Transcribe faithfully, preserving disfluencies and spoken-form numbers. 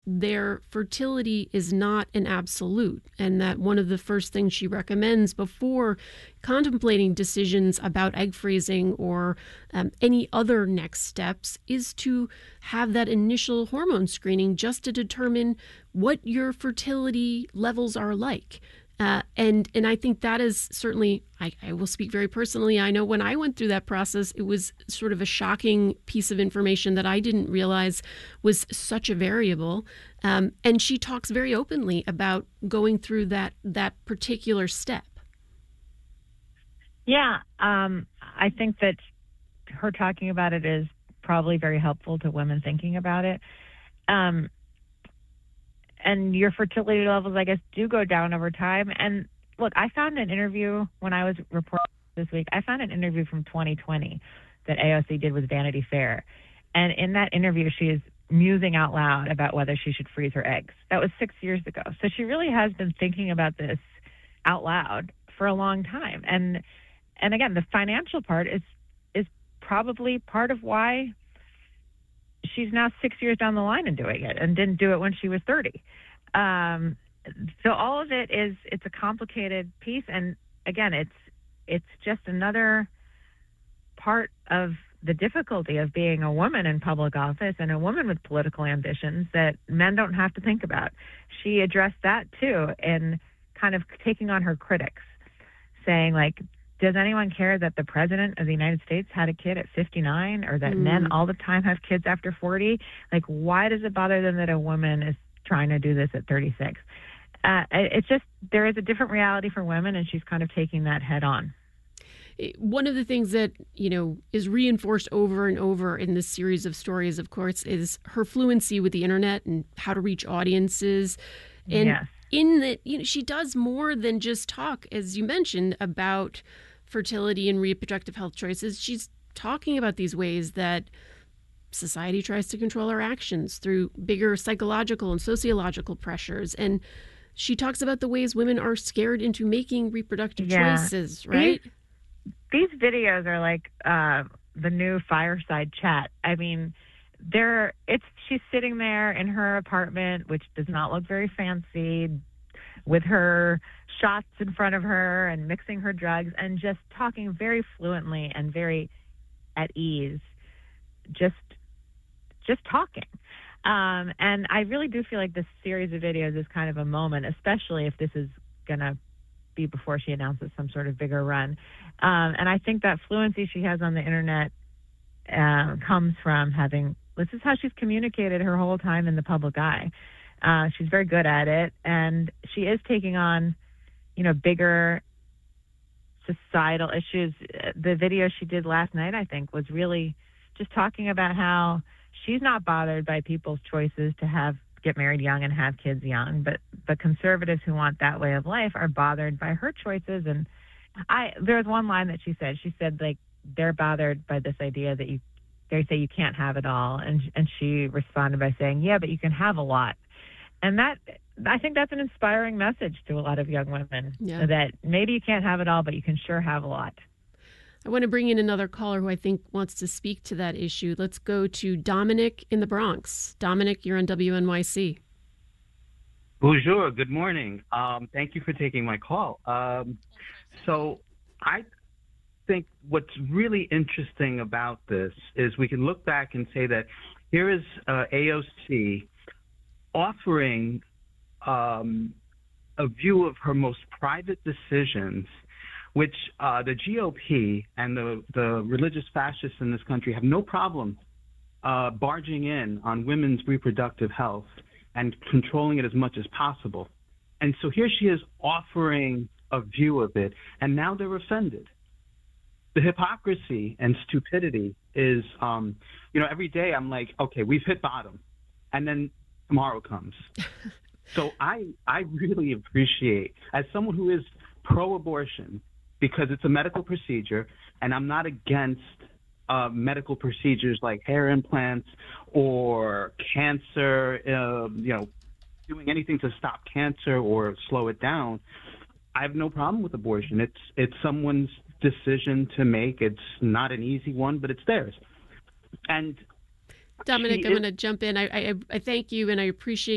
their fertility is not an absolute, and that one of the first things she recommends before contemplating decisions about egg freezing or um, any other next steps is to have that initial hormone screening just to determine what your fertility levels are like. Uh, and and I think that is certainly, I, I will speak very personally. I know when I went through that process, it was sort of a shocking piece of information that I didn't realize was such a variable. Um, and she talks very openly about going through that that particular step. Yeah, um, I think that her talking about it is probably very helpful to women thinking about it. Um, And your fertility levels, I guess, do go down over time. And look, I found an interview when I was reporting this week. I found an interview from twenty twenty that A O C did with Vanity Fair. And in that interview, she is musing out loud about whether she should freeze her eggs. That was six years ago. So she really has been thinking about this out loud for a long time. And and again, the financial part is is probably part of why she's now six years down the line in doing it and didn't do it when she was thirty. Um, so all of it is, it's a complicated piece. And again, it's, it's just another part of the difficulty of being a woman in public office and a woman with political ambitions that men don't have to think about. She addressed that too, in kind of taking on her critics, saying like, does anyone care that the president of the United States had a kid at fifty-nine, or that mm. men all the time have kids after forty? Like, why does it bother them that a woman is trying to do this at thirty-six? Uh, it's just, there is a different reality for women, and she's kind of taking that head on. One of the things that, you know, is reinforced over and over in this series of stories, of course, is her fluency with the internet and how to reach audiences. And yes. in that, you know, she does more than just talk, as you mentioned, about fertility and reproductive health choices. She's talking about these ways that society tries to control our actions through bigger psychological and sociological pressures. And she talks about the ways women are scared into making reproductive yeah. choices, right? These, these videos are like uh, the new fireside chat. I mean, there it's she's sitting there in her apartment, which does not look very fancy, with her shots in front of her and mixing her drugs and just talking very fluently and very at ease, just just talking. Um, and I really do feel like this series of videos is kind of a moment, especially if this is going to be before she announces some sort of bigger run. Um, and I think that fluency she has on the internet uh, comes from having, this is how she's communicated her whole time in the public eye. Uh, she's very good at it, and she is taking on, you know, bigger societal issues. The video she did last night, I think, was really just talking about how she's not bothered by people's choices to have get married young and have kids young, but the conservatives who want that way of life are bothered by her choices. And I, there's one line that she said. She said, like, they're bothered by this idea that you, they say you can't have it all, and and she responded by saying, yeah, but you can have a lot. And that, I think that's an inspiring message to a lot of young women, yeah. that maybe you can't have it all, but you can sure have a lot. I want to bring in another caller who I think wants to speak to that issue. Let's go to Dominic in the Bronx. Dominic, you're on W N Y C. Bonjour. Good morning. Um, thank you for taking my call. Um, so I think what's really interesting about this is we can look back and say that here is uh, A O C offering um, a view of her most private decisions, which uh, the G O P and the, the religious fascists in this country have no problem uh, barging in on women's reproductive health and controlling it as much as possible. And so here she is offering a view of it, and now they're offended. The hypocrisy and stupidity is, um, you know, every day I'm like, okay, we've hit bottom, and then tomorrow comes. So I, I really appreciate, as someone who is pro-abortion, because it's a medical procedure, and I'm not against uh, medical procedures like hair implants or cancer, uh, you know, doing anything to stop cancer or slow it down. I have no problem with abortion. It's it's someone's decision to make. It's not an easy one, but it's theirs. And Dominic, I'm going to jump in. I, I I thank you, and I appreciate